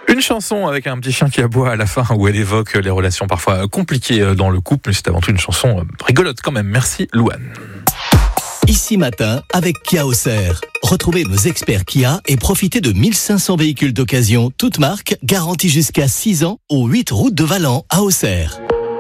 Une chanson avec un petit chien qui aboie à la fin, où elle évoque les relations parfois compliquées dans le couple, mais c'est avant tout une chanson rigolote quand même. Merci Louane. Ici Matin avec Kia Auxerre. Retrouvez nos experts Kia et profitez de 1500 véhicules d'occasion, toutes marques, garantis jusqu'à 6 ans, aux 8 routes de Valent à Auxerre.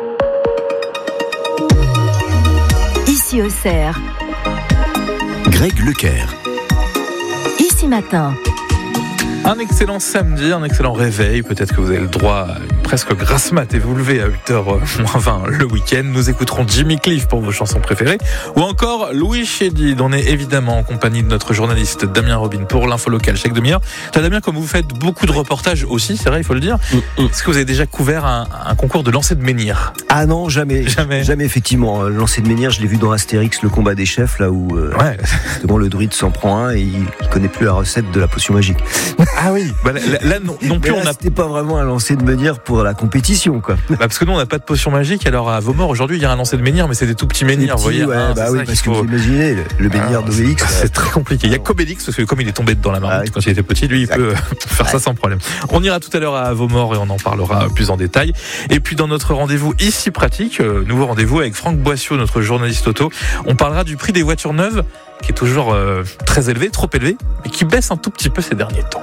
Ici Auxerre. Greg Lecaire. Ici Matin. Un excellent samedi, un excellent réveil. Peut-être que vous avez le droit à une presque grasse mat et vous levez à 8h-20 le week-end. Nous écouterons Jimmy Cliff pour vos chansons préférées. Ou encore Louis Chédid. On est évidemment en compagnie de notre journaliste Damien Robin pour l'info locale chaque demi-heure. Damien, comme vous faites beaucoup de reportages aussi, c'est vrai, il faut le dire. Est-ce que vous avez déjà couvert un concours de lancer de menhir ? Ah non, jamais effectivement. Le lancer de menhir, je l'ai vu dans Astérix, le combat des chefs, là où justement le druide s'en prend un et il connaît plus la recette de la potion magique. Ah oui, là non plus, c'était pas vraiment un lancer de menhir pour la compétition, quoi. Parce que nous on n'a pas de potion magique. Alors à Vaumort aujourd'hui il y a un lancer de menhir, mais c'est des tout petits menhirs, vous voyez. Parce que vous imaginez le menhir d'Obélix, c'est très compliqué. Il y a qu'Obélix, parce que comme il est tombé dans la marmite quand il était petit, lui il peut faire ça sans problème. On ira tout à l'heure à Vaumort et on en parlera plus en détail. Et puis dans notre rendez-vous ici pratique, nouveau rendez-vous avec Franck Boissiau, notre journaliste auto, on parlera du prix des voitures neuves, qui est toujours très élevé, trop élevé, mais qui baisse un tout petit peu ces derniers temps.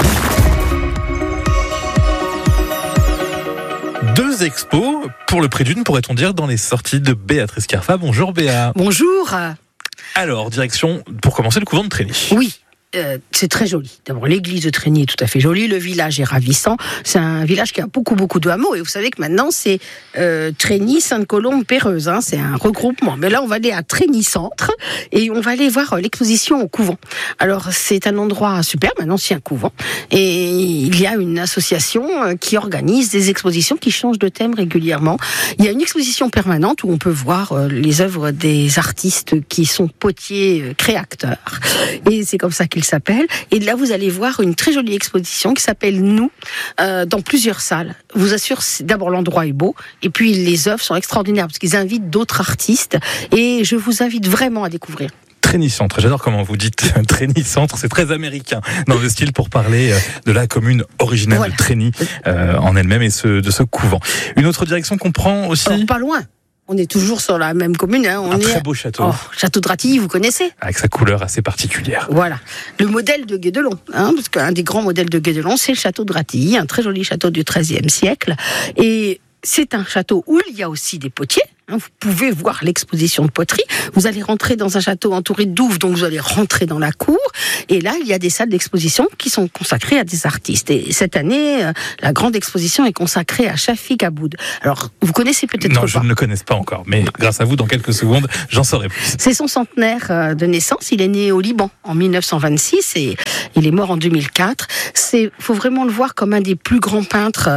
2 expos pour le prix d'une, pourrait-on dire, dans les sorties de Béatrice Carfa. Bonjour Béa. Bonjour. Alors, direction, pour commencer, le couvent de Trény. Oui. C'est très joli. D'abord, l'église de Trény est tout à fait jolie. Le village est ravissant. C'est un village qui a beaucoup de hameaux. Et vous savez que maintenant, c'est Trény, Sainte-Colombe, Péreuse. C'est un regroupement. Mais là, on va aller à Trény Centre et on va aller voir l'exposition au couvent. Alors, c'est un endroit super, un ancien couvent. Et il y a une association qui organise des expositions qui changent de thème régulièrement. Il y a une exposition permanente où on peut voir les œuvres des artistes qui sont potiers, créateurs. Et c'est comme ça qu'il s'appelle, et là vous allez voir une très jolie exposition qui s'appelle Nous, dans plusieurs salles. Je vous assure, d'abord l'endroit est beau, et puis les œuvres sont extraordinaires, parce qu'ils invitent d'autres artistes, et je vous invite vraiment à découvrir. Trény Centre, j'adore comment vous dites Trény Centre, c'est très américain dans le style pour parler de la commune originelle de Trény en elle-même et de ce couvent. Une autre direction qu'on prend aussi. Alors, pas loin. On est toujours sur la même commune. Très beau château. Château de Ratilly, vous connaissez ? Avec sa couleur assez particulière. Voilà. Le modèle de Guédelon. Parce qu'un des grands modèles de Guédelon, c'est le château de Ratilly, un très joli château du XIIIe siècle. Et c'est un château où il y a aussi des potiers. Vous pouvez voir l'exposition de poterie. Vous allez rentrer dans un château entouré de douves, donc vous allez rentrer dans la cour. Et là, il y a des salles d'exposition qui sont consacrées à des artistes. Et cette année, la grande exposition est consacrée à Chafik Aboud. Alors, vous connaissez peut-être pas. Non, je ne le connais pas encore, mais grâce à vous, dans quelques secondes, j'en saurai plus. C'est son centenaire de naissance. Il est né au Liban en 1926 et il est mort en 2004. Faut vraiment le voir comme un des plus grands peintres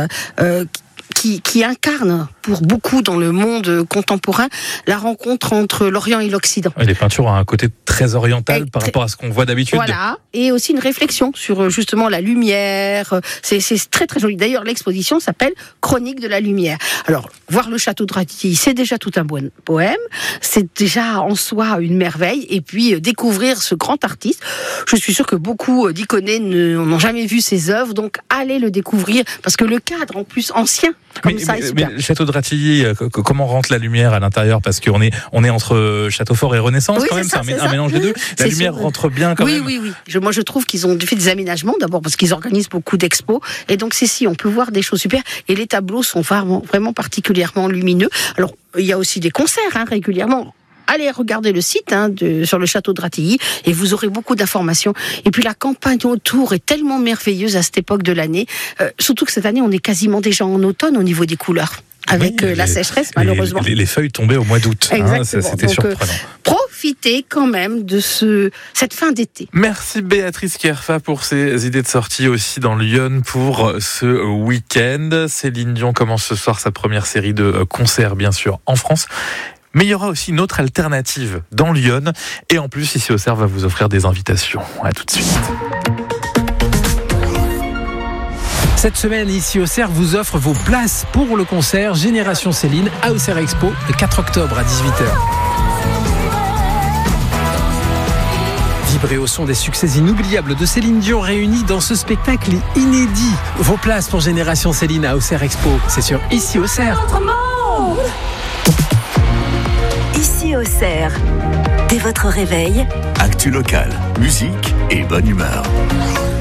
qui incarne pour beaucoup dans le monde contemporain la rencontre entre l'Orient et l'Occident. Les peintures ont un côté très oriental par rapport à ce qu'on voit d'habitude. Voilà, et aussi une réflexion sur justement la lumière. C'est très très joli. D'ailleurs, l'exposition s'appelle Chronique de la lumière. Alors, voir le château de Ratilly, c'est déjà tout un bon poème. C'est déjà en soi une merveille. Et puis, découvrir ce grand artiste. Je suis sûre que beaucoup d'Iconais n'ont jamais vu ses œuvres. Donc, allez le découvrir. Parce que le cadre, en plus, ancien, comme ça, est super. Mais le château de Ratilly, comment rentre la lumière à l'intérieur ? Parce qu'on est entre château fort et Renaissance, quand même. C'est un mélange des deux. La lumière rentre bien quand même. Oui. Moi, je trouve qu'ils ont fait des aménagements, d'abord parce qu'ils organisent beaucoup d'expos. Et donc, on peut voir des choses super. Et les tableaux sont vraiment particulièrement lumineux. Alors, il y a aussi des concerts, régulièrement. Allez regarder le site sur le château de Ratilly et vous aurez beaucoup d'informations. Et puis la campagne autour est tellement merveilleuse à cette époque de l'année. Surtout que cette année, on est quasiment déjà en automne au niveau des couleurs. Avec la sécheresse, malheureusement. Les feuilles tombaient au mois d'août. C'était surprenant. Profitez quand même de cette fin d'été. Merci Béatrice Carfa pour ces idées de sortie aussi dans Lyon pour ce week-end. Céline Dion commence ce soir sa première série de concerts, bien sûr, en France. Mais il y aura aussi une autre alternative dans Lyon. Et en plus, ici Auxerre va vous offrir des invitations. À tout de suite. Cette semaine, ici Auxerre vous offre vos places pour le concert Génération Céline à Auxerre Expo le 4 octobre à 18h. vibrez au son des succès inoubliables de Céline Dion réunis dans ce spectacle inédit. Vos places pour Génération Céline à Auxerre Expo, c'est sur Ici Auxerre. Ici Auxerre. Dès votre réveil, Actu local, musique et bonne humeur.